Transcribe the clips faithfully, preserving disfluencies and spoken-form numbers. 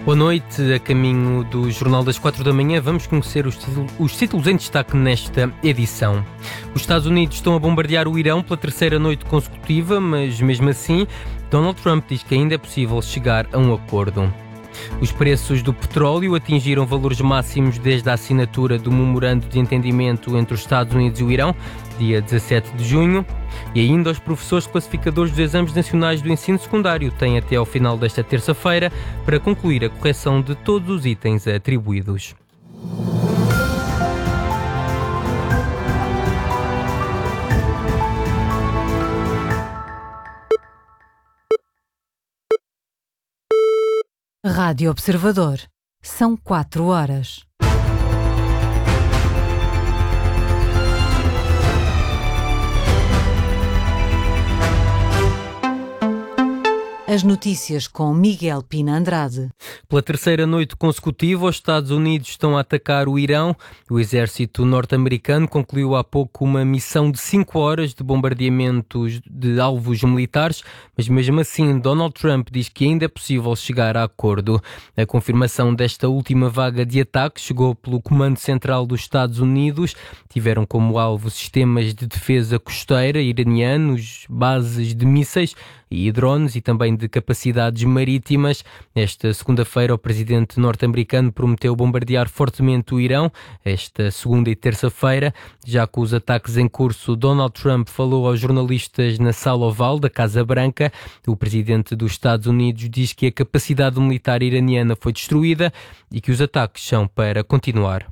Boa noite, a caminho do Jornal das quatro da manhã, vamos conhecer os títulos, os títulos em destaque nesta edição. Os Estados Unidos estão a bombardear o Irão pela terceira noite consecutiva, mas mesmo assim, Donald Trump diz que ainda é possível chegar a um acordo. Os preços do petróleo atingiram valores máximos desde a assinatura do memorando de entendimento entre os Estados Unidos e o Irão, dia dezassete de junho. E ainda os professores classificadores dos exames nacionais do ensino secundário têm até ao final desta terça-feira para concluir a correção de todos os itens atribuídos. Rádio Observador. São quatro horas. As notícias com Miguel Pina Andrade. Pela terceira noite consecutiva, os Estados Unidos estão a atacar o Irão. O exército norte-americano concluiu há pouco uma missão de cinco horas de bombardeamentos de alvos militares, mas mesmo assim Donald Trump diz que ainda é possível chegar a acordo. A confirmação desta última vaga de ataque chegou pelo Comando Central dos Estados Unidos. Tiveram como alvo sistemas de defesa costeira iranianos, bases de mísseis e drones e também de capacidades marítimas. Esta segunda-feira o presidente norte-americano prometeu bombardear fortemente o Irão, esta segunda e terça-feira. Já com os ataques em curso, Donald Trump falou aos jornalistas na Sala Oval da Casa Branca. O presidente dos Estados Unidos diz que a capacidade militar iraniana foi destruída e que os ataques são para continuar.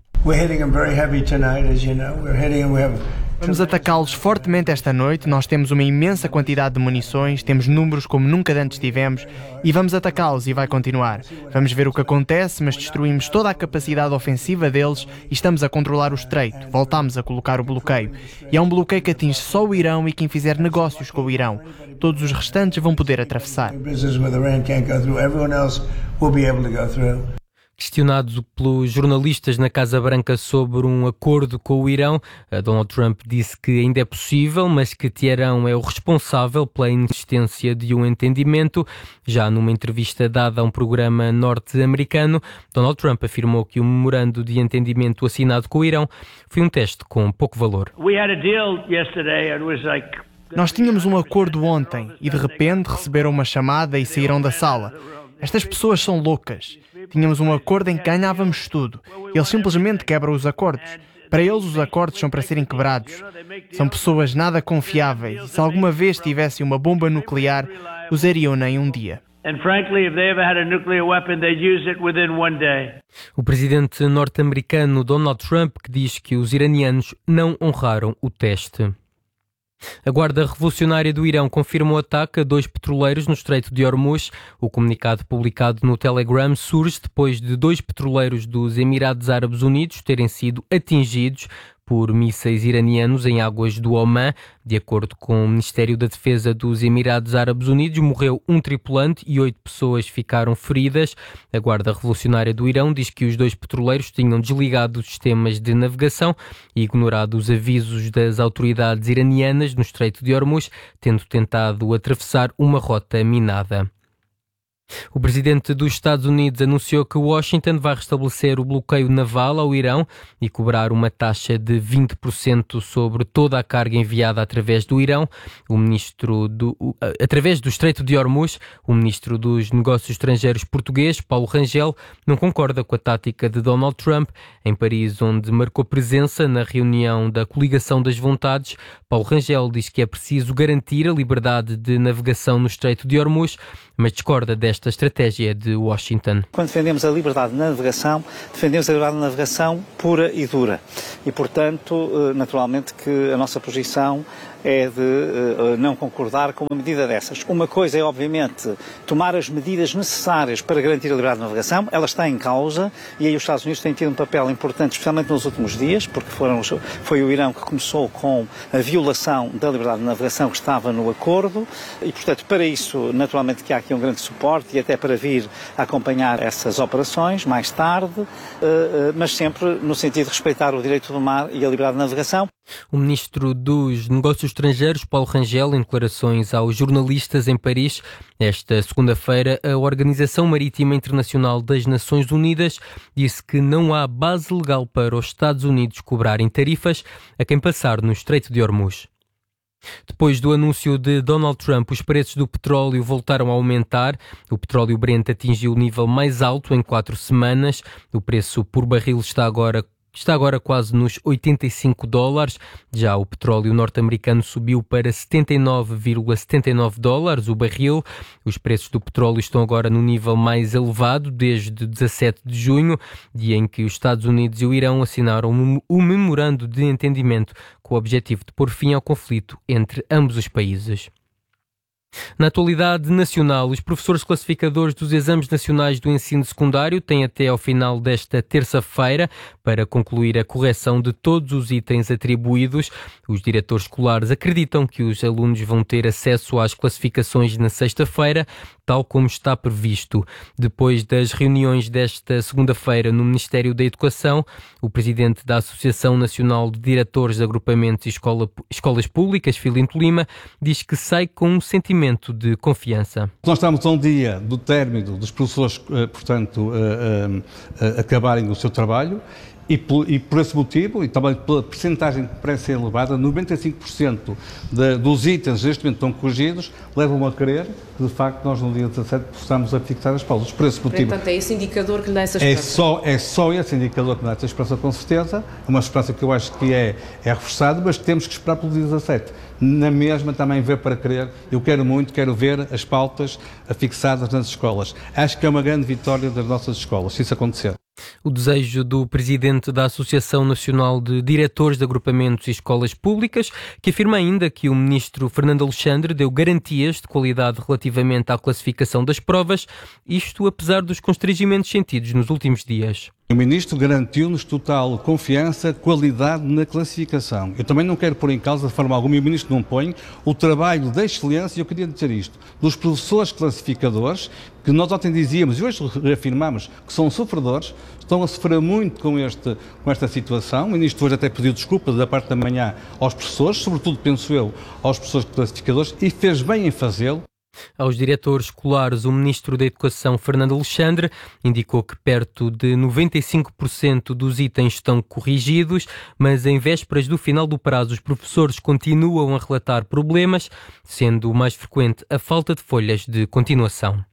Vamos atacá-los fortemente esta noite. Nós temos uma imensa quantidade de munições, temos números como nunca antes tivemos e vamos atacá-los e vai continuar. Vamos ver o que acontece, mas destruímos toda a capacidade ofensiva deles e estamos a controlar o estreito. Voltamos a colocar o bloqueio. E é um bloqueio que atinge só o Irão e quem fizer negócios com o Irão. Todos os restantes vão poder atravessar. Questionado pelos jornalistas na Casa Branca sobre um acordo com o Irão, Donald Trump disse que ainda é possível, mas que Teherão é o responsável pela inexistência de um entendimento. Já numa entrevista dada a um programa norte-americano, Donald Trump afirmou que o memorando de entendimento assinado com o Irão foi um teste com pouco valor. Nós tínhamos um acordo ontem e de repente receberam uma chamada e saíram da sala. Estas pessoas são loucas. Tínhamos um acordo em que ganhávamos tudo. Eles simplesmente quebram os acordos. Para eles, os acordos são para serem quebrados. São pessoas nada confiáveis. E se alguma vez tivessem uma bomba nuclear, usariam-na em um dia. O presidente norte-americano Donald Trump que diz que os iranianos não honraram o teste. A Guarda Revolucionária do Irão confirma o ataque a dois petroleiros no Estreito de Hormuz. O comunicado publicado no Telegram surge depois de dois petroleiros dos Emirados Árabes Unidos terem sido atingidos por mísseis iranianos em águas do Omã. De acordo com o Ministério da Defesa dos Emirados Árabes Unidos, morreu um tripulante e oito pessoas ficaram feridas. A Guarda Revolucionária do Irão diz que os dois petroleiros tinham desligado os sistemas de navegação e ignorado os avisos das autoridades iranianas no Estreito de Hormuz, tendo tentado atravessar uma rota minada. O presidente dos Estados Unidos anunciou que Washington vai restabelecer o bloqueio naval ao Irão e cobrar uma taxa de vinte por cento sobre toda a carga enviada através do Irão. O ministro do, através do Estreito de Hormuz, o ministro dos Negócios Estrangeiros português, Paulo Rangel, não concorda com a tática de Donald Trump. Em Paris, onde marcou presença na reunião da Coligação das Vontades, Paulo Rangel diz que é preciso garantir a liberdade de navegação no Estreito de Hormuz, mas discorda desta estratégia de Washington. Quando defendemos a liberdade de navegação, defendemos a liberdade de navegação pura e dura. E, portanto, naturalmente que a nossa posição é de uh, não concordar com uma medida dessas. Uma coisa é, obviamente, tomar as medidas necessárias para garantir a liberdade de navegação. Ela está em causa e aí os Estados Unidos têm tido um papel importante, especialmente nos últimos dias, porque foram, foi o Irão que começou com a violação da liberdade de navegação que estava no acordo e, portanto, para isso, naturalmente que há aqui um grande suporte e até para vir acompanhar essas operações mais tarde, uh, uh, mas sempre no sentido de respeitar o direito do mar e a liberdade de navegação. O ministro dos Negócios Estrangeiros, Paulo Rangel, em declarações aos jornalistas em Paris, esta segunda-feira, a Organização Marítima Internacional das Nações Unidas disse que não há base legal para os Estados Unidos cobrarem tarifas a quem passar no Estreito de Hormuz. Depois do anúncio de Donald Trump, os preços do petróleo voltaram a aumentar. O petróleo Brent atingiu o nível mais alto em quatro semanas. O preço por barril está agora Está agora quase nos oitenta e cinco dólares. Já o petróleo norte-americano subiu para setenta e nove vírgula setenta e nove dólares o barril. Os preços do petróleo estão agora no nível mais elevado desde dezassete de junho, dia em que os Estados Unidos e o Irão assinaram o memorando de entendimento com o objetivo de pôr fim ao conflito entre ambos os países. Na atualidade nacional, os professores classificadores dos exames nacionais do ensino secundário têm até ao final desta terça-feira para concluir a correção de todos os itens atribuídos. Os diretores escolares acreditam que os alunos vão ter acesso às classificações na sexta-feira, tal como está previsto. Depois das reuniões desta segunda-feira no Ministério da Educação, o presidente da Associação Nacional de Diretores de Agrupamentos e Escola, Escolas Públicas, Filinto Lima, diz que sai com um sentimento de confiança. Nós estamos a um dia do término dos professores, portanto, a, a, a acabarem o seu trabalho e por, e por esse motivo, e também pela percentagem que parece ser elevada, noventa e cinco por cento de, dos itens neste momento estão corrigidos, levam a crer que, de facto, nós no dia dezassete possamos a fixar as pausas. Por esse motivo, portanto, é esse indicador que lhe dá essa é esperança? só, é só esse indicador que lhe dá essa esperança, com certeza. É uma esperança que eu acho que é, é reforçada, mas temos que esperar pelo dia dezassete. Na mesma, também ver para crer. Eu quero muito, quero ver as pautas fixadas nas escolas. Acho que é uma grande vitória das nossas escolas, se isso acontecer. O desejo do presidente da Associação Nacional de Diretores de Agrupamentos e Escolas Públicas, que afirma ainda que o ministro Fernando Alexandre deu garantias de qualidade relativamente à classificação das provas, isto apesar dos constrangimentos sentidos nos últimos dias. O Ministro garantiu-nos total confiança, qualidade na classificação. Eu também não quero pôr em causa de forma alguma, e o Ministro não põe, o trabalho da excelência, e eu queria dizer isto, dos professores classificadores, que nós ontem dizíamos e hoje reafirmamos que são sofredores, estão a sofrer muito com, este, com esta situação. O Ministro hoje até pediu desculpa da parte da manhã aos professores, sobretudo, penso eu, aos professores classificadores, e fez bem em fazê-lo. Aos diretores escolares, o ministro da Educação, Fernando Alexandre, indicou que perto de noventa e cinco por cento dos itens estão corrigidos, mas em vésperas do final do prazo, os professores continuam a relatar problemas, sendo o mais frequente a falta de folhas de continuação.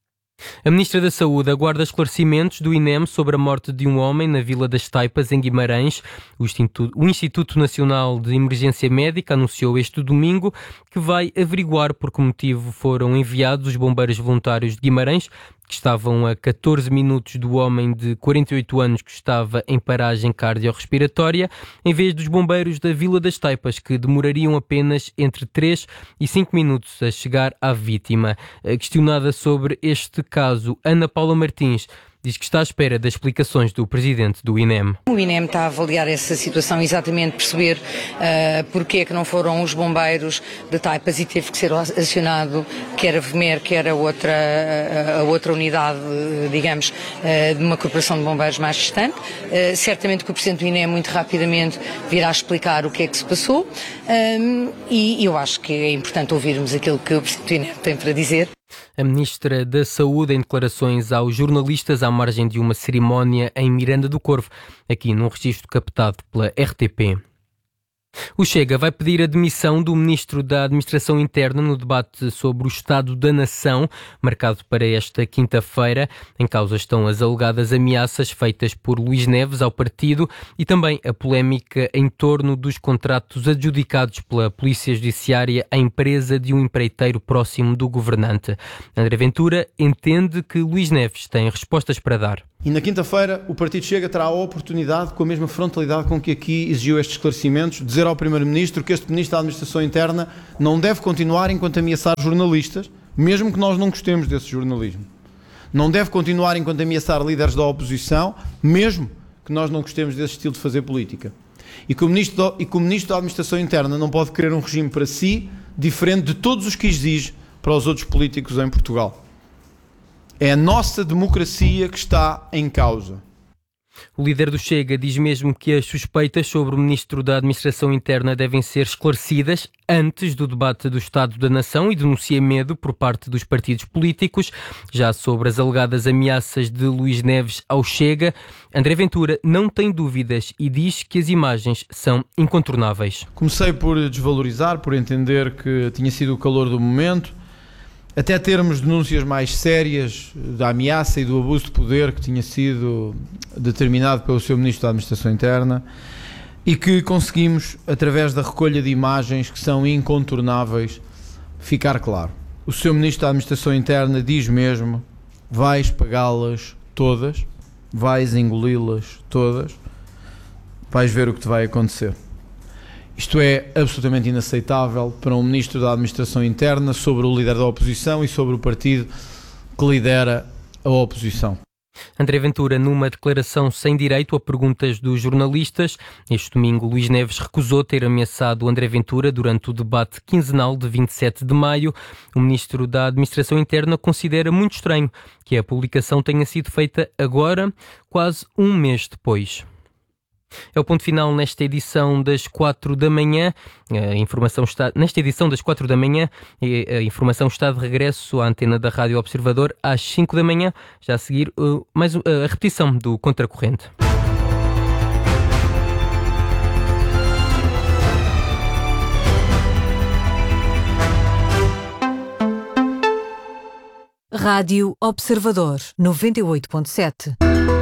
A Ministra da Saúde aguarda esclarecimentos do I N E M sobre a morte de um homem na Vila das Taipas, em Guimarães. O Instituto, o Instituto Nacional de Emergência Médica anunciou este domingo que vai averiguar por que motivo foram enviados os bombeiros voluntários de Guimarães, que estavam a catorze minutos do homem de quarenta e oito anos que estava em paragem cardiorrespiratória, em vez dos bombeiros da Vila das Taipas, que demorariam apenas entre três e cinco minutos a chegar à vítima. Questionada sobre este caso, Ana Paula Martins diz que está à espera das explicações do presidente do I N E M. O I N E M está a avaliar essa situação, exatamente perceber uh, porque é que não foram os bombeiros de Taipas e teve que ser acionado quer a V M E R, quer a outra, a outra unidade, digamos, uh, de uma corporação de bombeiros mais distante. Uh, certamente que o presidente do I N E M muito rapidamente virá explicar o que é que se passou um, e eu acho que é importante ouvirmos aquilo que o presidente do I N E M tem para dizer. A Ministra da Saúde, em declarações aos jornalistas à margem de uma cerimónia em Miranda do Corvo, aqui num registro captado pela R T P. O Chega vai pedir a demissão do Ministro da Administração Interna no debate sobre o Estado da Nação, marcado para esta quinta-feira. Em causa estão as alegadas ameaças feitas por Luís Neves ao partido e também a polémica em torno dos contratos adjudicados pela Polícia Judiciária à empresa de um empreiteiro próximo do governante. André Ventura entende que Luís Neves tem respostas para dar. E na quinta-feira o Partido Chega terá a oportunidade, com a mesma frontalidade com que aqui exigiu estes esclarecimentos, dizer ao Primeiro-Ministro que este Ministro da Administração Interna não deve continuar enquanto ameaçar jornalistas, mesmo que nós não gostemos desse jornalismo. Não deve continuar enquanto ameaçar líderes da oposição, mesmo que nós não gostemos desse estilo de fazer política. E que o Ministro da, e que o Ministro da Administração Interna não pode querer um regime para si, diferente de todos os que exige para os outros políticos em Portugal. É a nossa democracia que está em causa. O líder do Chega diz mesmo que as suspeitas sobre o Ministro da Administração Interna devem ser esclarecidas antes do debate do Estado da Nação e denuncia medo por parte dos partidos políticos. Já sobre as alegadas ameaças de Luís Neves ao Chega, André Ventura não tem dúvidas e diz que as imagens são incontornáveis. Comecei por desvalorizar, por entender que tinha sido o calor do momento, até termos denúncias mais sérias da ameaça e do abuso de poder que tinha sido determinado pelo seu Ministro da Administração Interna e que conseguimos, através da recolha de imagens que são incontornáveis, ficar claro. O seu Ministro da Administração Interna diz mesmo: vais pagá-las todas, vais engoli-las todas, vais ver o que te vai acontecer. Isto é absolutamente inaceitável para um Ministro da Administração Interna sobre o líder da oposição e sobre o partido que lidera a oposição. André Ventura, numa declaração sem direito a perguntas dos jornalistas. Este domingo, Luís Neves recusou ter ameaçado André Ventura durante o debate quinzenal de vinte e sete de maio. O Ministro da Administração Interna considera muito estranho que a publicação tenha sido feita agora, quase um mês depois. É o ponto final nesta edição das quatro da manhã. A informação está, nesta edição das quatro da manhã, a informação está de regresso à antena da Rádio Observador às cinco da manhã. Já a seguir, uh, mais uh, a repetição do Contracorrente. Rádio Observador noventa e oito ponto sete.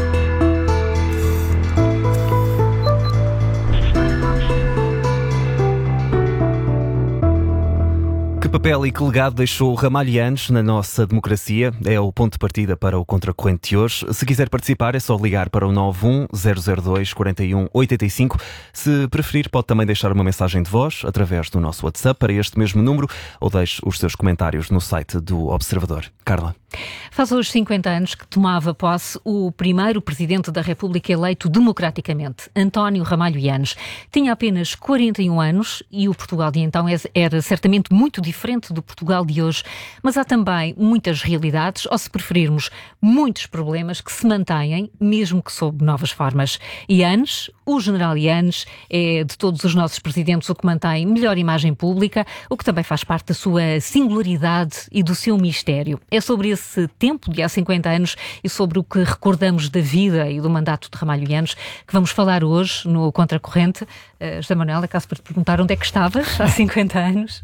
Que papel e que legado deixou Ramalhianes na nossa democracia? É o ponto de partida para o Contracorrente de hoje. Se quiser participar, é só ligar para o nove um zero zero dois quatro um oito cinco. Se preferir, pode também deixar uma mensagem de voz através do nosso WhatsApp para este mesmo número ou deixe os seus comentários no site do Observador. Carla. Faz hoje cinquenta anos que tomava posse o primeiro Presidente da República eleito democraticamente, António Ramalho Yanes. Tinha apenas quarenta e um anos e o Portugal de então era certamente muito diferente do Portugal de hoje, mas há também muitas realidades, ou se preferirmos, muitos problemas que se mantêm, mesmo que sob novas formas. Yanes, o general Yanes, é de todos os nossos presidentes o que mantém melhor imagem pública, o que também faz parte da sua singularidade e do seu mistério. É sobre esse tempo de há cinquenta anos e sobre o que recordamos da vida e do mandato de Ramalho Yanes que vamos falar hoje no Contracorrente. Uh, José Manuel, acaso para te perguntar onde é que estavas há cinquenta anos?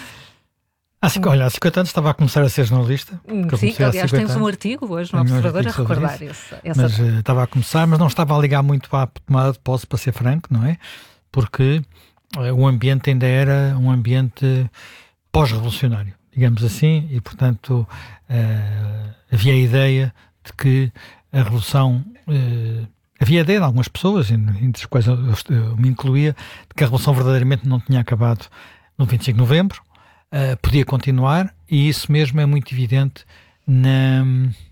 Há cinco, olha, há cinquenta anos estava a começar a ser jornalista. Sim, aliás tens um artigo hoje no Observador a recordar esse, essa... Mas uh, estava a começar, mas não estava a ligar muito à tomada de posse, para ser franco, não é? Porque uh, o ambiente ainda era um ambiente pós-revolucionário, digamos assim, e portanto uh, havia a ideia de que a revolução... Uh, havia a ideia de algumas pessoas, entre as quais eu, eu me incluía, de que a revolução verdadeiramente não tinha acabado no vinte e cinco de novembro, uh, podia continuar, e isso mesmo é muito evidente na...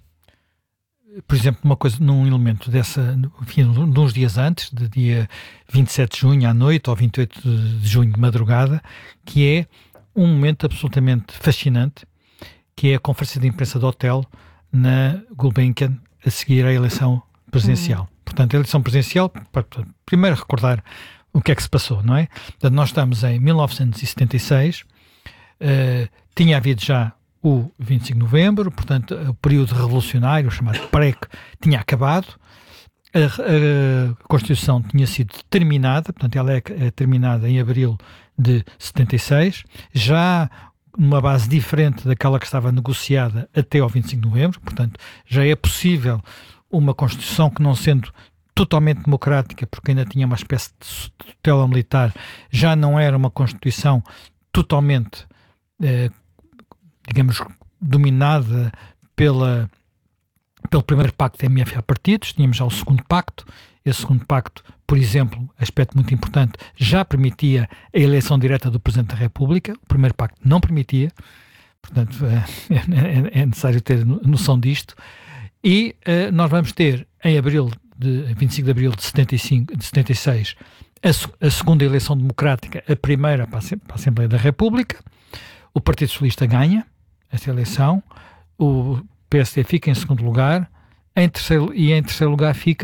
Por exemplo, uma coisa, num elemento dessa, enfim, uns dias antes, de dia vinte e sete de junho à noite, ou vinte e oito de junho de madrugada, que é um momento absolutamente fascinante, que é a conferência de imprensa do hotel na Gulbenkian, a seguir à eleição presidencial. Uhum. Portanto, a eleição presidencial, para, para primeiro recordar o que é que se passou, não é? Portanto, nós estamos em mil novecentos e setenta e seis, uh, tinha havido já o vinte e cinco de novembro, portanto, o período revolucionário, chamado P R E C, tinha acabado, a, a Constituição tinha sido terminada, portanto, ela é, é terminada em abril de setenta e seis, já numa base diferente daquela que estava negociada até ao vinte e cinco de novembro, portanto, já é possível uma Constituição que, não sendo totalmente democrática, porque ainda tinha uma espécie de tutela militar, já não era uma Constituição totalmente, eh, digamos, dominada pela, pelo primeiro pacto da M F A partidos. Tínhamos já o segundo pacto. Esse segundo pacto, por exemplo, aspecto muito importante, já permitia a eleição direta do Presidente da República. O primeiro pacto não permitia, portanto é, é, é necessário ter noção disto. E uh, nós vamos ter, em abril de, vinte e cinco de abril de, setenta e cinco, de setenta e seis, a, a segunda eleição democrática, a primeira para a, para a Assembleia da República. O Partido Socialista ganha essa eleição, o P S D fica em segundo lugar, em terceiro, e em terceiro lugar fica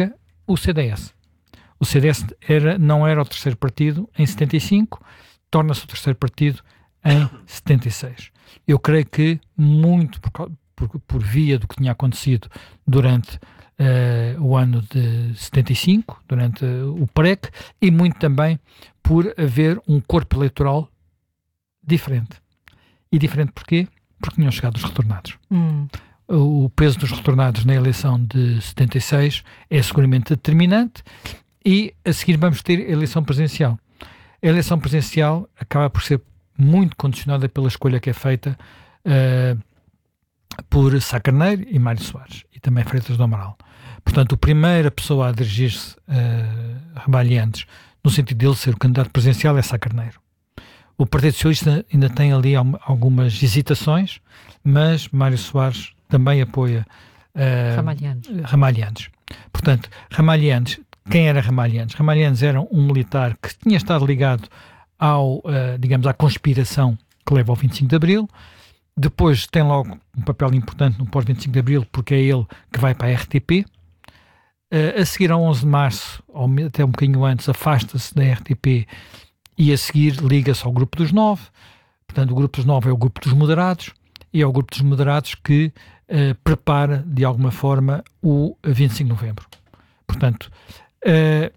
o C D S. O C D S era, não era o terceiro partido em setenta e cinco, torna-se o terceiro partido em setenta e seis. Eu creio que muito por, por, por via do que tinha acontecido durante uh, o ano de setenta e cinco, durante uh, o P R E C, e muito também por haver um corpo eleitoral diferente. E diferente porquê? Porque tinham chegado os retornados. Hum. O peso dos retornados na eleição de setenta e seis é seguramente determinante, e a seguir vamos ter a eleição presidencial. A eleição presidencial acaba por ser muito condicionada pela escolha que é feita uh, por Sá Carneiro e Mário Soares, e também Freitas do Amaral. Portanto, a primeira pessoa a dirigir-se a uh, Ramalhianes, no sentido dele ser o candidato presidencial, é Sá Carneiro. O Partido Socialista ainda tem ali algumas hesitações, mas Mário Soares também apoia uh, Ramalhianes. Ramalhianes. Portanto, Ramalhianes, quem era Ramalhianes? Ramalhianes era um militar que tinha estado ligado ao, uh, digamos, à conspiração que leva ao vinte e cinco de Abril. Depois tem logo um papel importante no pós-vinte e cinco de Abril, porque é ele que vai para a R T P. Uh, a seguir, ao onze de Março, ou até um bocadinho antes, afasta-se da R T P e a seguir liga-se ao Grupo dos Nove. Portanto, o Grupo dos Nove é o Grupo dos Moderados, e é o Grupo dos Moderados que uh, prepara, de alguma forma, o vinte e cinco de Novembro. Portanto, uh,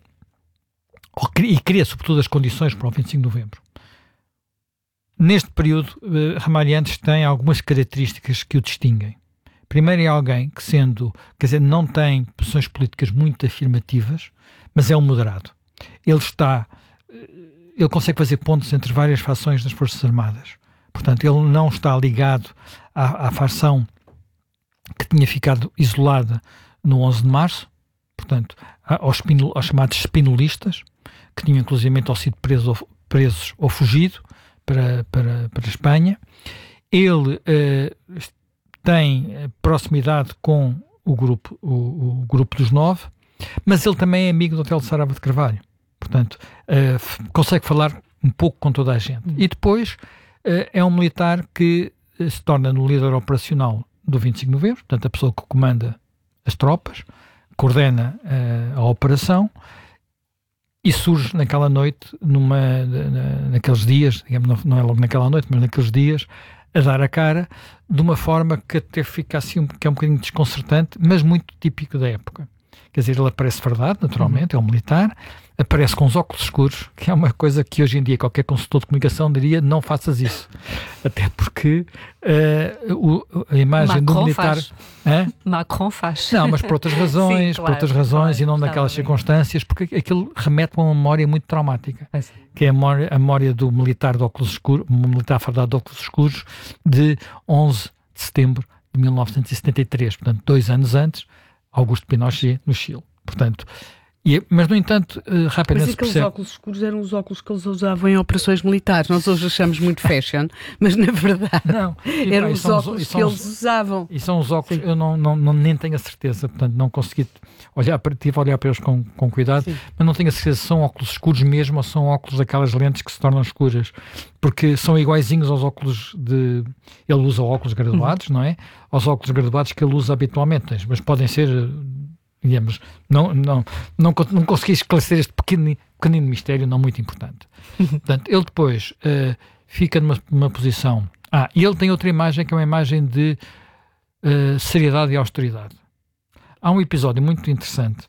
e cria, sobretudo, as condições para o vinte e cinco de Novembro. Neste período, uh, Ramalhianes tem algumas características que o distinguem. Primeiro, é alguém que, sendo, quer dizer, não tem posições políticas muito afirmativas, mas é um moderado. Ele está, ele consegue fazer pontos entre várias fações das Forças Armadas. Portanto, ele não está ligado à, à facção que tinha ficado isolada no onze de Março, portanto, aos, spino, aos chamados spinolistas, que tinham inclusivamente ao sido presos, presos ou fugido para, para, para a Espanha. Ele uh, tem proximidade com o grupo, o, o grupo dos Nove, mas ele também é amigo do Hotel de Sarava de Carvalho. Portanto, uh, consegue falar um pouco com toda a gente. E depois uh, é um militar que uh, se torna no líder operacional do vinte e cinco de Novembro, portanto, a pessoa que comanda as tropas, coordena uh, a operação, e surge naquela noite, numa, na, naqueles dias, digamos, não, não é logo naquela noite, mas naqueles dias, a dar a cara, de uma forma que até fica assim, um, que é um bocadinho desconcertante, mas muito típico da época. Quer dizer, ele aparece fardado, naturalmente, uhum. É um militar, aparece com os óculos escuros, que é uma coisa que hoje em dia qualquer consultor de comunicação diria, não faças isso. Até porque uh, o, a imagem Macron do militar... Faz. Hã? Macron faz. Não, mas por outras razões, Sim, claro, por outras razões claro, e não naquelas circunstâncias, porque aquilo remete a uma memória muito traumática, é que é a memória, a memória do militar de óculos escuros, um militar fardado de óculos escuros, de onze de setembro de mil novecentos e setenta e três, portanto, dois anos antes, Augusto Pinochet, no Chile. Portanto, e, mas, no entanto, uh, rapidamente Mas aqueles percebe... óculos escuros eram os óculos que eles usavam em operações militares. Nós hoje achamos muito fashion, mas na verdade não, e, eram pá, os óculos que eles usavam. E são os óculos, Sim. eu não, não, não, nem tenho a certeza, portanto, não consegui olhar para, tive a olhar para eles com, com cuidado, Sim. mas não tenho a certeza se são óculos escuros mesmo ou são óculos daquelas lentes que se tornam escuras, porque são iguaizinhos aos óculos de... Ele usa óculos graduados, uhum. não é? Aos óculos graduados que ele usa habitualmente, mas podem ser... digamos, não, não, não, não consegui esclarecer este pequeno, pequenino mistério não muito importante. Portanto, ele depois uh, fica numa, numa posição... Ah, e ele tem outra imagem que é uma imagem de uh, seriedade e austeridade. Há um episódio muito interessante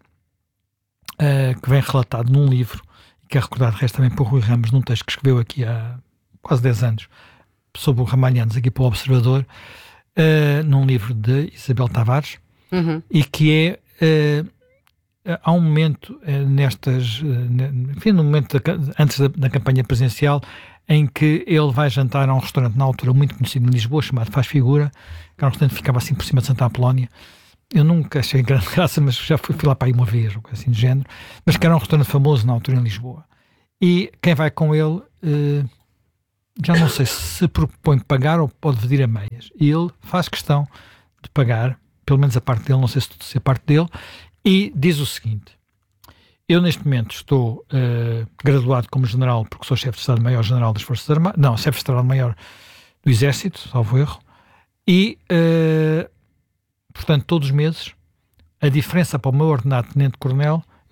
uh, que vem relatado num livro, que é recordado resto também por Rui Ramos, num texto que escreveu aqui há quase dez anos, sobre o Ramalhianes, aqui para o Observador, uh, num livro de Isabel Tavares, uhum. e que é Uh, há um momento uh, nestas, uh, enfim, no momento da, antes da, da campanha presidencial, em que ele vai jantar a um restaurante na altura muito conhecido em Lisboa, chamado Faz Figura, que era um restaurante que ficava assim por cima de Santa Apolónia. Eu nunca achei grande graça, mas já fui, fui lá para aí uma vez, ou coisa assim do género, mas que era um restaurante famoso na altura em Lisboa. E quem vai com ele, uh, já não sei se se propõe pagar ou pode pedir a meias. E ele faz questão de pagar, pelo menos a parte dele, não sei se tudo se a parte dele, e diz o seguinte: eu neste momento estou uh, graduado como general, porque sou chefe de Estado-Maior-General das Forças Armadas, não, chefe de Estado-Maior do Exército, salvo erro, e, uh, portanto, todos os meses, a diferença para o meu ordenado Tenente-Coronel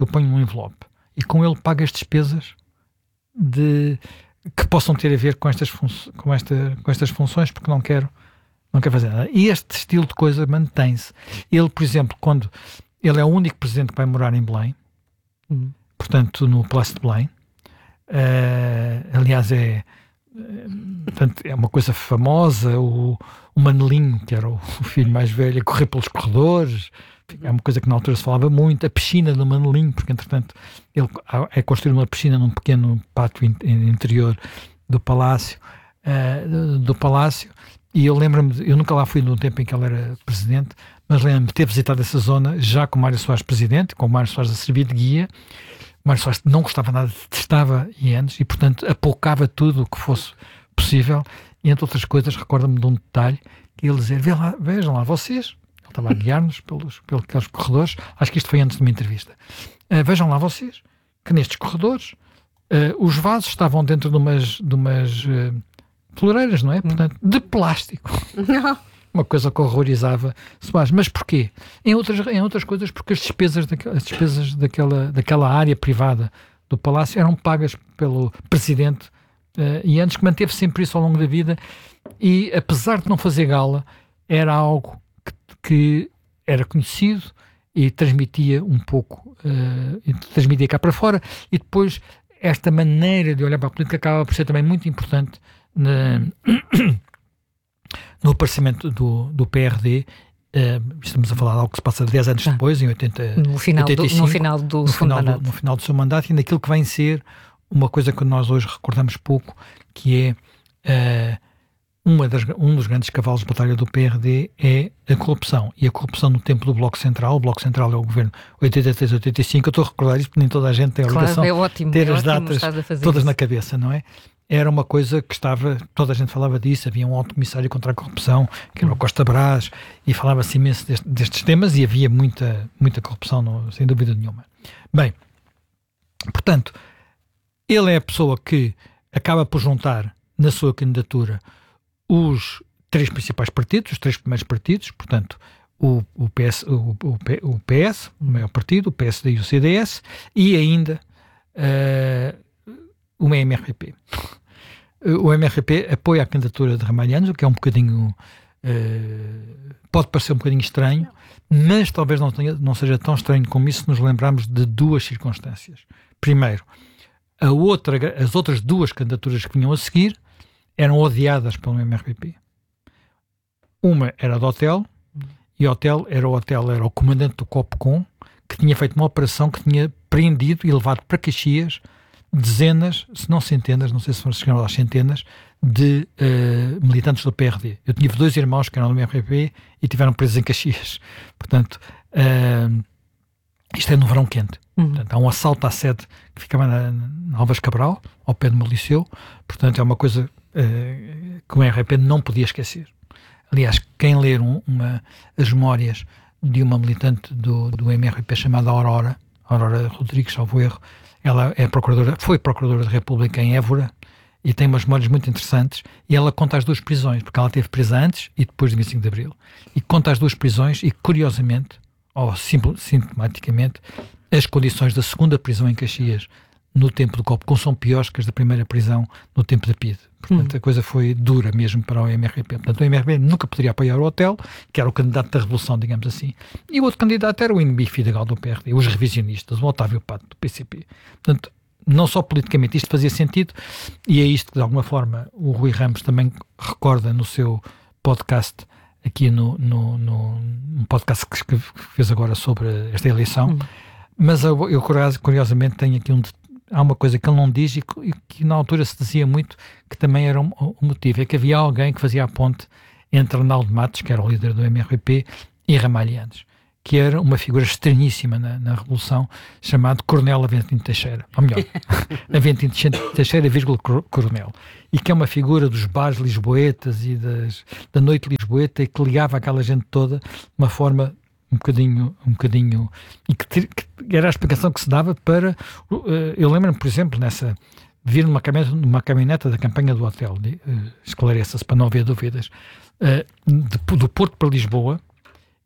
eu ponho num envelope e com ele pago as despesas de, que possam ter a ver com estas, fun- com, esta, com estas funções, porque não quero, não quero fazer nada. E este estilo de coisa mantém-se. Ele, por exemplo, quando ele é o único presidente que vai morar em Belém, uhum. portanto, no Palácio de Belém, uh, aliás, é, portanto, é uma coisa famosa, o, o Manelinho, que era o, o filho mais velho, a correr pelos corredores. É uma coisa que na altura se falava muito, a piscina do Manelinho, porque entretanto ele é construído uma piscina num pequeno pátio in, interior do palácio, uh, do, do palácio, e eu lembro-me, eu nunca lá fui no tempo em que ele era presidente, mas lembro-me de ter visitado essa zona já com Mário Soares presidente, com Mário Soares a servir de guia. Mário Soares não gostava nada, detestava Ianes e portanto apoucava tudo o que fosse possível, e entre outras coisas recordo-me de um detalhe que ele dizia, Ve lá, vejam lá vocês, estava a guiar-nos pelos, pelos corredores, acho que isto foi antes de uma entrevista. Uh, vejam lá vocês, que nestes corredores uh, os vasos estavam dentro de umas, de umas uh, floreiras, não é? Portanto, de plástico. Não. Uma coisa que horrorizava Soares. Mas porquê? Em outras, em outras coisas, porque as despesas, daquela, as despesas daquela, daquela área privada do palácio eram pagas pelo presidente uh, e antes que manteve sempre isso ao longo da vida, e apesar de não fazer gala, era algo que era conhecido e transmitia um pouco, uh, e transmitia cá para fora, e depois esta maneira de olhar para a política acaba por ser também muito importante na, no aparecimento do, do P R D. Uh, estamos a falar de algo que se passa dez anos ah, depois, em oitenta, no final oitenta e cinco, do, no final do no seu final mandato. Do, no final do seu mandato, e naquilo que vem ser uma coisa que nós hoje recordamos pouco, que é uh, Uma das, um dos grandes cavalos de batalha do P R D é a corrupção. E a corrupção no tempo do Bloco Central. O Bloco Central é o governo oitenta e três a oitenta e cinco. Eu estou a recordar isto porque nem toda a gente tem a obrigação claro, é ótimo, de ter é as datas todas isso. na cabeça, não é? Era uma coisa que estava, toda a gente falava disso, havia um alto comissário contra a corrupção, que era o Costa Brás, e falava-se imenso deste, destes temas, e havia muita, muita corrupção, não, sem dúvida nenhuma. Bem, portanto, ele é a pessoa que acaba por juntar na sua candidatura os três principais partidos, os três primeiros partidos, portanto, o, o, PS, o, o, o P S, o maior partido, o P S D e o C D S, e ainda uh, o M R P. O M R P apoia a candidatura de Ramalhianes, o que é um bocadinho, uh, pode parecer um bocadinho estranho, mas talvez não, tenha, não seja tão estranho como isso se nos lembrarmos de duas circunstâncias. Primeiro, a outra, as outras duas candidaturas que vinham a seguir eram odiadas pelo M R P. Uma era do Hotel, e o Hotel era o Hotel, era o comandante do Copcom, que tinha feito uma operação que tinha prendido e levado para Caxias dezenas, se não centenas, não sei se foram chegaram às centenas, de uh, militantes do P R D. Eu tive dois irmãos que eram do M R P e tiveram presos em Caxias. Portanto, uh, isto é no verão quente. Uhum. Portanto, há um assalto à sede que ficava na, na Alves Cabral, ao pé do meu liceu. Portanto, é uma coisa uh, que o M R P não podia esquecer. Aliás, quem ler um, uma, as memórias de uma militante do, do M R P chamada Aurora, Aurora Rodrigues, salvo erro, ela é procuradora, foi procuradora da República em Évora e tem umas memórias muito interessantes, e ela conta as duas prisões, porque ela teve presa antes e depois de vinte e cinco de Abril, e conta as duas prisões e, curiosamente, ou sim, sintomaticamente, as condições da segunda prisão em Caxias no tempo do Copcom são piores que as da primeira prisão no tempo da P I D. Portanto, hum. a coisa foi dura mesmo para o M R P. Portanto, o M R P nunca poderia apoiar o Hotel, que era o candidato da Revolução, digamos assim. E o outro candidato era o inimigo Fidalgo do P R D, os revisionistas, o Otávio Pato do P C P. Portanto, não só politicamente isto fazia sentido, e é isto que, de alguma forma, o Rui Ramos também recorda no seu podcast, aqui no, no, no, no podcast que, que fez agora sobre esta eleição. Hum. Mas eu, eu, curiosamente, tenho aqui um há uma coisa que ele não diz e que, e que na altura se dizia muito, que também era um, um motivo, é que havia alguém que fazia a ponte entre Arnaldo Matos, que era o líder do M R P, e Ramalhianes, que era uma figura estranhíssima na, na Revolução, chamado Coronel Aventino Teixeira, ou melhor, Aventino Teixeira, vírgula, Coronel, e que é uma figura dos bares lisboetas e das, da noite lisboeta, e que ligava aquela gente toda de uma forma um bocadinho, um bocadinho, e que, que era a explicação que se dava para, uh, eu lembro-me, por exemplo, nessa, vir numa caminhoneta, numa caminhoneta da campanha do Hotel, uh, esclareça-se para não haver dúvidas, uh, de, do Porto para Lisboa,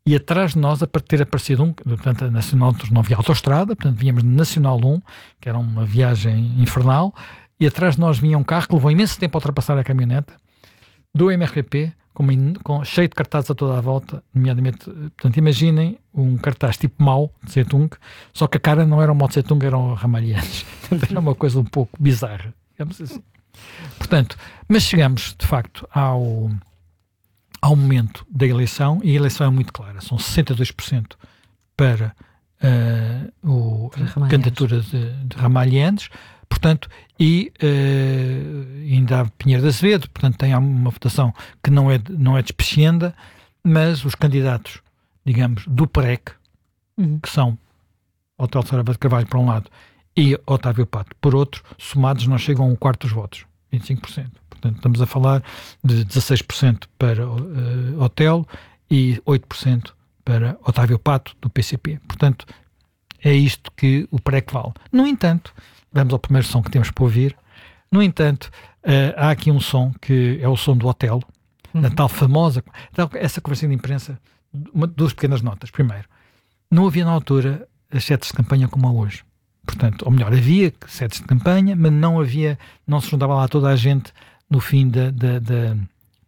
e atrás de nós a ter aparecido um, portanto, a Nacional não havia autoestrada, portanto vinhamos de Nacional um, que era uma viagem infernal, e atrás de nós vinha um carro que levou imenso tempo a ultrapassar a caminhoneta, do M R P P, com, com, cheio de cartazes a toda a volta, nomeadamente, portanto, imaginem um cartaz tipo Mao, de Zedong, só que a cara não era o Mao Tse Tung, eram Ramalhianos. Era uma coisa um pouco bizarra, digamos assim. Portanto, mas chegamos, de facto, ao, ao momento da eleição, e a eleição é muito clara, são sessenta e dois por cento para uh, o, a candidatura de, de Ramalhianos, portanto, e uh, ainda há Pinheiro de Azevedo, portanto tem uma votação que não é, não é despecienda, mas os candidatos, digamos, do P R E C, uhum. que são Otelo Saraiva de Carvalho por um lado e Otávio Pato por outro, somados não chegam a um quarto dos votos, vinte e cinco por cento. Portanto, estamos a falar de dezasseis por cento para uh, Otelo e oito por cento para Otávio Pato, do P C P. Portanto, é isto que o P R E C vale. No entanto, vamos ao primeiro som que temos para ouvir. No entanto, uh, há aqui um som que é o som do Otelo, uhum. da tal famosa... Essa conversa de imprensa, uma, duas pequenas notas. Primeiro, não havia na altura as sedes de campanha como há hoje. Portanto, ou melhor, havia sedes de campanha, mas não havia, não se juntava lá toda a gente no fim da... da, da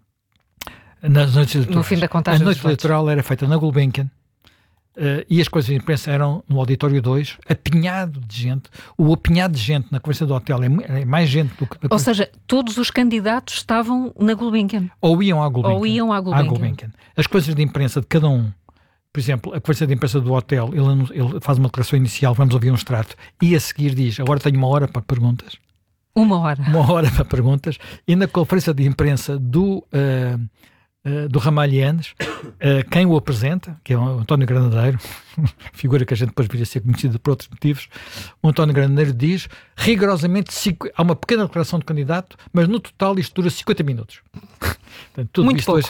nas noites eleitorais. No fim da contagem. A noite eleitoral era feita na Gulbenkian, Uh, e as coisas de imprensa eram no auditório dois, apinhado de gente. O apinhado de gente na conversa do hotel é, é mais gente do que... Ou seja, todos os candidatos estavam na Gulbenkian. Ou iam à Gulbenkian. Ou iam à Gulbenkian. À Gulbenkian. As coisas de imprensa de cada um, por exemplo, a conversa de imprensa do hotel, ele, ele faz uma declaração inicial, vamos ouvir um extrato, e a seguir diz, agora tenho uma hora para perguntas. Uma hora. Uma hora para perguntas. E na conferência de imprensa do... Uh, Uh, do Ramalhianos, uh, quem o apresenta, que é o António Granadeiro, figura que a gente depois viria a ser conhecida por outros motivos, o António Granadeiro diz, rigorosamente, cinco, há uma pequena declaração de candidato, mas no total isto dura cinquenta minutos. Portanto, tudo Muito isto pouco. Hoje,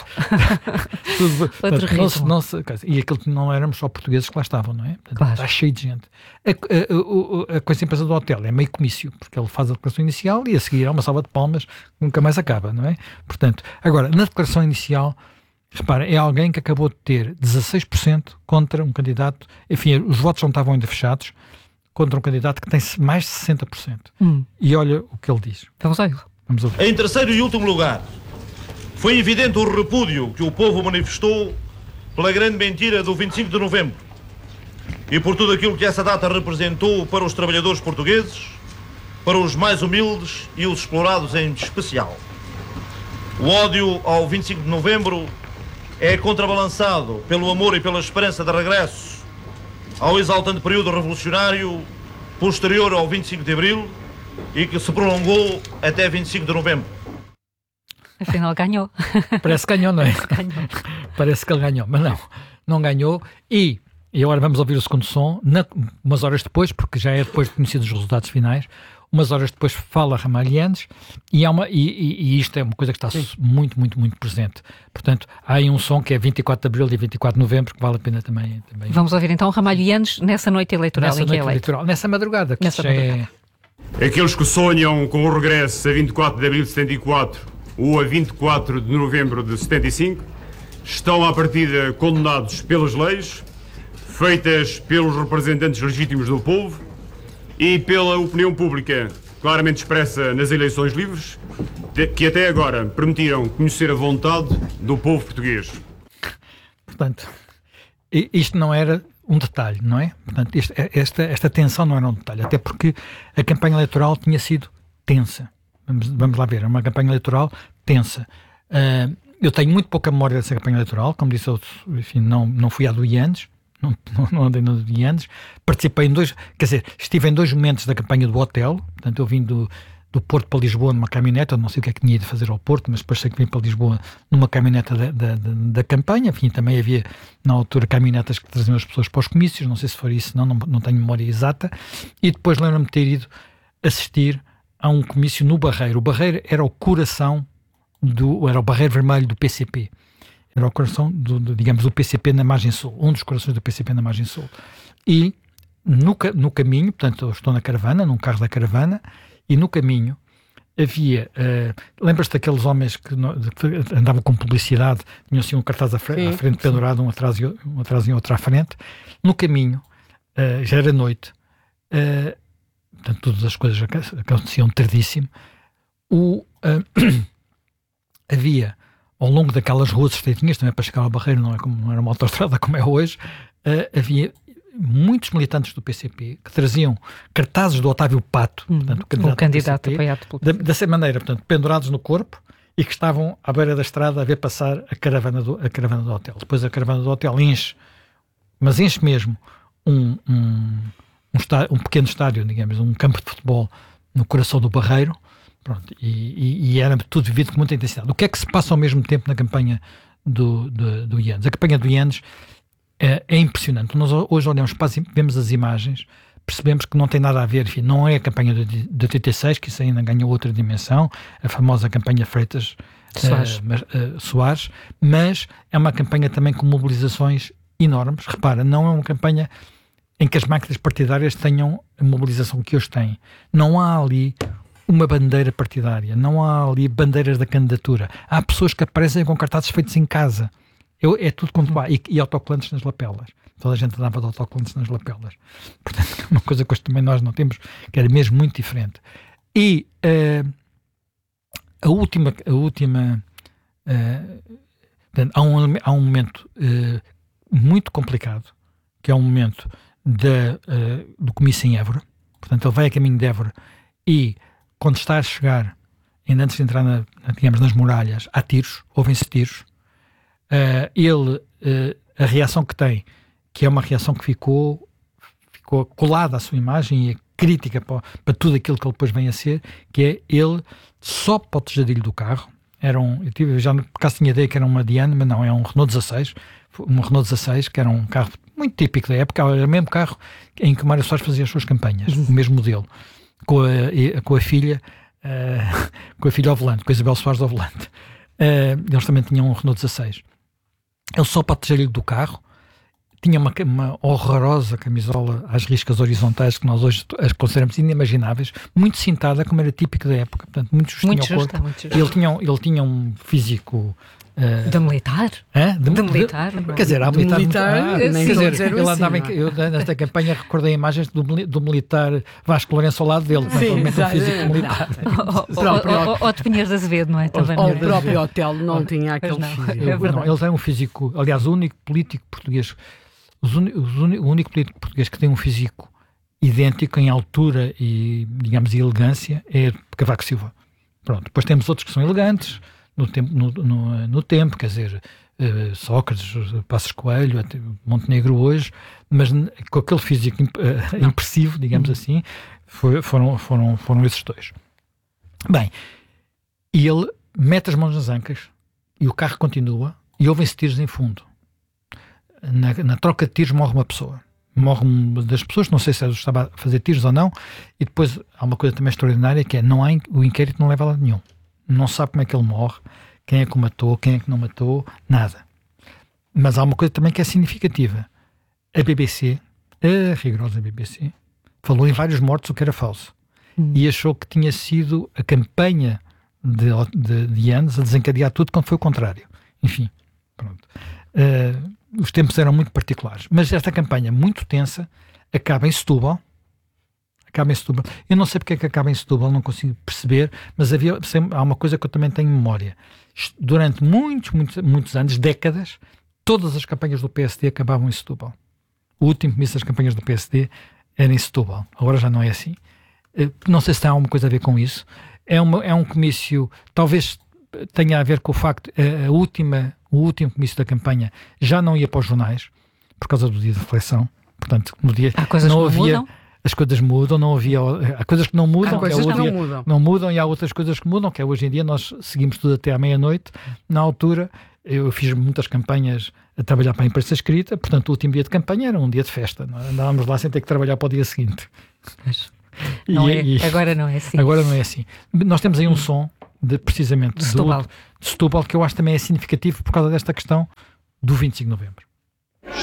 tudo, portanto, não se, não se, e aquilo que não éramos só portugueses que lá estavam, não é? Portanto, claro. Está cheio de gente. A, a, a, a coisa imprensa do hotel é meio comício, porque ele faz a declaração inicial e a seguir há uma salva de palmas que nunca mais acaba, não é? Portanto, agora, na declaração inicial, repara, é alguém que acabou de ter dezasseis por cento contra um candidato, enfim, os votos não estavam ainda fechados, contra um candidato que tem mais de sessenta por cento. Hum. E olha o que ele diz. Vamos ouvir. Vamos ouvir. Em terceiro e último lugar, foi evidente o repúdio que o povo manifestou pela grande mentira do vinte e cinco de novembro e por tudo aquilo que essa data representou para os trabalhadores portugueses, para os mais humildes e os explorados em especial. O ódio ao vinte e cinco de novembro é contrabalançado pelo amor e pela esperança de regresso ao exaltante período revolucionário posterior ao vinte e cinco de abril e que se prolongou até vinte e cinco de novembro. Afinal ganhou. Parece que ganhou, não é? Ganhou. Parece que ele ganhou, mas não, não ganhou. E, e agora vamos ouvir o segundo som, na, umas horas depois, porque já é depois de conhecidos os resultados finais, umas horas depois fala Ramalhianos, e, há uma, e, e, e isto é uma coisa que está Sim. muito, muito, muito presente. Portanto, há aí um som que é vinte e quatro de abril e vinte e quatro de novembro, que vale a pena também. também. Vamos ouvir então Ramalhianos nessa noite eleitoral nessa em que noite é eleito. eleitoral, nessa madrugada, que nessa já madrugada. é... Aqueles que sonham com o regresso a vinte e quatro de abril de setenta e quatro ou a vinte e quatro de novembro de setenta e cinco estão à partida condenados pelas leis, feitas pelos representantes legítimos do povo e pela opinião pública claramente expressa nas eleições livres, que até agora permitiram conhecer a vontade do povo português. Portanto, isto não era um detalhe, não é? Portanto, isto, esta, esta tensão não era um detalhe, até porque a campanha eleitoral tinha sido tensa. Vamos, vamos lá ver, é uma campanha eleitoral tensa. Uh, eu tenho muito pouca memória dessa campanha eleitoral, como disse, eu, enfim, não, não fui a do IANES, não, não, não andei no IANES, participei em dois, quer dizer, estive em dois momentos da campanha do hotel, portanto eu vim do, do Porto para Lisboa numa caminhoneta, não sei o que é que tinha ido fazer ao Porto, mas depois sei que vim para Lisboa numa caminhoneta da, da, da, da campanha, enfim, também havia na altura caminhonetas que traziam as pessoas para os comícios, não sei se foi isso, não, não, não tenho memória exata, e depois lembro-me de ter ido assistir a um comício no Barreiro. O Barreiro era o coração do, era o Barreiro Vermelho do P C P, era o coração do, do, digamos, do P C P na margem sul, um dos corações do P C P na margem sul, e no, no caminho, portanto eu estou na caravana, num carro da caravana, e no caminho havia, uh, lembras-te daqueles homens que, no, que andavam com publicidade, tinham assim um cartaz à frente, sim, à frente pendurado, um atrás, e, um atrás e outro à frente. No caminho, uh, já era noite, uh, portanto todas as coisas aconteciam tardíssimo, o, uh, havia, ao longo daquelas ruas estreitinhas, também para chegar ao Barreiro, não, é como, não era uma autoestrada como é hoje, uh, havia muitos militantes do P C P que traziam cartazes do Otávio Pato, hum, portanto, o candidato, o candidato P C P, apoiado pelo P C P. Da, dessa maneira, portanto, pendurados no corpo, e que estavam à beira da estrada a ver passar a caravana do, a caravana do hotel. Depois a caravana do hotel enche, mas enche mesmo um, um, um, estádio, um pequeno estádio, digamos, um campo de futebol no coração do Barreiro, pronto, e, e, e era tudo vivido com muita intensidade. O que é que se passa ao mesmo tempo na campanha do, do, do Yanes? A campanha do Yanes É, é impressionante. Nós hoje olhamos para as, vemos as imagens, percebemos que não tem nada a ver, enfim, não é a campanha de, de oitenta e seis, que isso ainda ganhou outra dimensão, a famosa campanha Freitas Soares. Uh, mas, uh, Soares, mas é uma campanha também com mobilizações enormes. Repara, não é uma campanha em que as máquinas partidárias tenham a mobilização que hoje têm. Não há ali uma bandeira partidária, não há ali bandeiras da candidatura. Há pessoas que aparecem com cartazes feitos em casa. Eu, é tudo quanto há. E, e autocolantes nas lapelas. Toda a gente andava de autocolantes nas lapelas. Portanto, uma coisa que hoje também nós não temos, que era mesmo muito diferente. E uh, a última... A última uh, portanto, há, um, há um momento uh, muito complicado, que é um momento da, uh, do comício em Évora. Portanto, ele vai a caminho de Évora e, quando está a chegar, ainda antes de entrar na, digamos, nas muralhas, há tiros, ouvem-se tiros. Uh, ele, uh, a reação que tem, que é uma reação que ficou, ficou colada à sua imagem e é crítica para, para tudo aquilo que ele depois vem a ser, que é ele só para o tejadilho do carro. Era um, eu tive, já por acaso tinha ideia que era uma Diane, mas não, é um Renault dezasseis, um Renault dezasseis, que era um carro muito típico da época, era o mesmo carro em que o Mário Soares fazia as suas campanhas, uhum. O mesmo modelo, com a, com a filha, uh, com a filha ao volante, com a Isabel Soares ao volante. Uh, eles também tinham um Renault dezasseis. Ele só para o tejadilho do carro tinha uma, uma horrorosa camisola às riscas horizontais que nós hoje as consideramos inimagináveis, muito cintada, como era típico da época, portanto, muito justinho muito ao justa, corpo. muito justa. Ele tinha, ele tinha um físico... Uh, de militar? É? De, de militar? De, quer dizer, há militar... militar ah, nem quer dizer, ele assim, andava em, eu, nesta campanha recordei imagens do, do militar Vasco Lourenço ao lado dele, provavelmente um físico militar. Ou de Pinheiros de Azevedo, não é? Ou o próprio hotel não tinha aquele não, físico. é não, ele tem um físico, aliás, o único político português, os uni, os uni, o único político português que tem um físico idêntico em altura e, digamos, elegância é Cavaco Silva. Pronto, depois temos outros que são elegantes, no tempo, no, no, no tempo, quer dizer, uh, Sócrates, Passos Coelho, Montenegro hoje, mas com aquele físico imp, uh, impressivo, digamos uhum. assim, foi, foram, foram, foram esses dois. Bem, e ele mete as mãos nas ancas e o carro continua e ouvem-se tiros em fundo. Na, na troca de tiros morre uma pessoa. Morre uma das pessoas, não sei se estava a fazer tiros ou não, e depois há uma coisa também extraordinária que é, não há, o inquérito não leva a lado nenhum. Não sabe como é que ele morre, quem é que o matou, quem é que não matou, nada. Mas há uma coisa também que é significativa. A B B C, a rigorosa B B C, falou em vários mortos, o que era falso. Hum. E achou que tinha sido a campanha de, de, de anos a desencadear tudo, quando foi o contrário. Enfim, pronto. Uh, os tempos eram muito particulares. Mas esta campanha muito tensa acaba em Setúbal. Acaba em Setúbal. Eu não sei porque é que acaba em Setúbal, não consigo perceber, mas havia, há uma coisa que eu também tenho memória. Durante muitos, muitos, muitos anos, décadas, todas as campanhas do P S D acabavam em Setúbal. O último comício das campanhas do P S D era em Setúbal. Agora já não é assim. Não sei se tem alguma coisa a ver com isso. É, uma, é um comício, talvez tenha a ver com o facto, a, a última, o último comício da campanha já não ia para os jornais, por causa do dia de reflexão. Portanto, no dia há coisas não que não havia... mudam? As coisas mudam, não havia, há coisas que não mudam, há coisas que, é que não, dia, mudam. não mudam e há outras coisas que mudam, que é hoje em dia nós seguimos tudo até à meia-noite. Na altura eu fiz muitas campanhas a trabalhar para a imprensa escrita, portanto o último dia de campanha era um dia de festa, não? Andávamos lá sem ter que trabalhar para o dia seguinte. Não e, é, e, agora não é assim. Agora não é assim. Nós temos aí um som de, precisamente de Setúbal. Do, de Setúbal, que eu acho também é significativo por causa desta questão do vinte e cinco de novembro.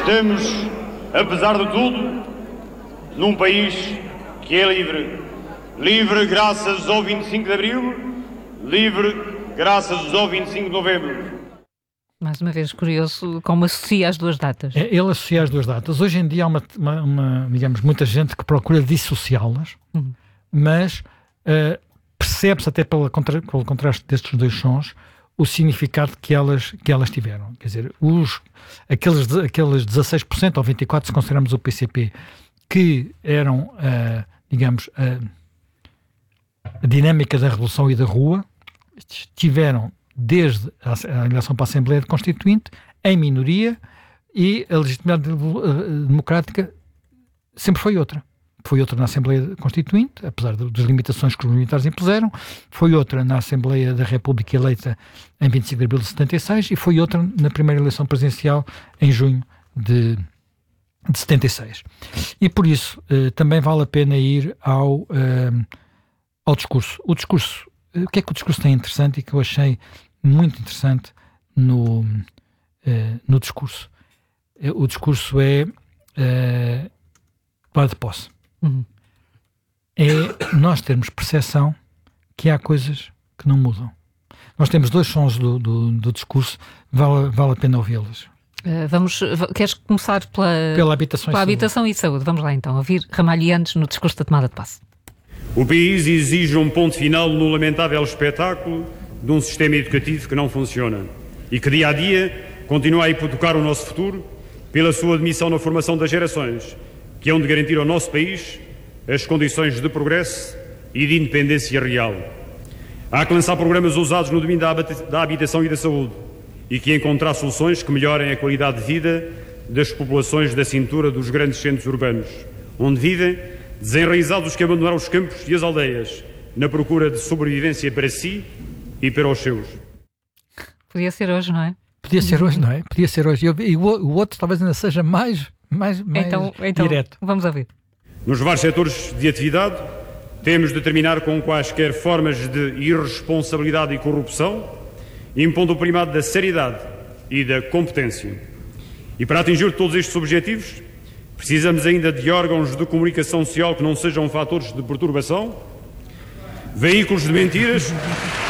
Estamos, apesar de tudo, num país que é livre, livre graças ao vinte e cinco de Abril, livre graças ao vinte e cinco de Novembro. Mais uma vez, curioso como associa as duas datas. É, ele associa as duas datas. Hoje em dia há uma, uma, uma digamos, muita gente que procura dissociá-las, uhum. mas uh, percebe-se até pela contra, pelo contraste destes dois sons o significado que elas, que elas tiveram. Quer dizer, os, aqueles, aqueles dezasseis por cento ou vinte e quatro por cento, se considerarmos o P C P, que eram, uh, digamos, uh, a dinâmica da Revolução e da Rua, tiveram desde a eleição para a Assembleia Constituinte em minoria, e a legitimidade democrática sempre foi outra. Foi outra na Assembleia Constituinte, apesar das limitações que os militares impuseram, foi outra na Assembleia da República eleita em vinte e cinco de abril de setenta e seis e foi outra na primeira eleição presidencial em junho de, de setenta e seis. E por isso eh, também vale a pena ir ao, eh, ao discurso. O discurso, eh, o que é que o discurso tem interessante e que eu achei muito interessante no, eh, no discurso? Eh, o discurso é eh, para de posse. Uhum. É nós termos percepção que há coisas que não mudam. Nós temos dois sons do, do, do discurso, vale, vale a pena ouvi-los. Uh, vamos, queres começar pela, pela habitação, pela e, habitação saúde. e saúde? Vamos lá então, ouvir Ramalho Yanes no discurso da tomada de posse. O país exige um ponto final no lamentável espetáculo de um sistema educativo que não funciona e que dia a dia continua a hipotecar o nosso futuro pela sua admissão na formação das gerações, que hão de garantir ao nosso país as condições de progresso e de independência real. Há que lançar programas ousados no domínio da habitação e da saúde e que encontrar soluções que melhorem a qualidade de vida das populações da cintura dos grandes centros urbanos, onde vivem desenraizados os que abandonaram os campos e as aldeias na procura de sobrevivência para si e para os seus. Podia ser hoje, não é? Podia ser hoje, não é? Podia ser hoje. E o, o outro talvez ainda seja mais, mais, mais então, então, direto. Vamos ouvir. Nos vários setores de atividade, temos de terminar com quaisquer formas de irresponsabilidade e corrupção, impondo o primado da seriedade e da competência. E para atingir todos estes objetivos, precisamos ainda de órgãos de comunicação social que não sejam fatores de perturbação, veículos de mentiras